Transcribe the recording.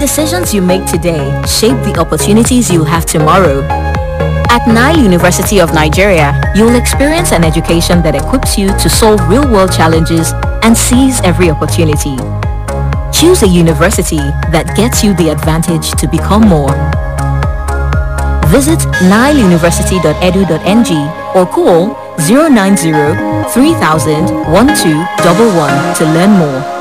decisions you make today shape the opportunities you'll have tomorrow. At Nile University of Nigeria, you'll experience an education that equips you to solve real-world challenges and seize every opportunity. Choose a university that gets you the advantage to become more. Visit nileuniversity.edu.ng or call 090 3000 1211 to learn more.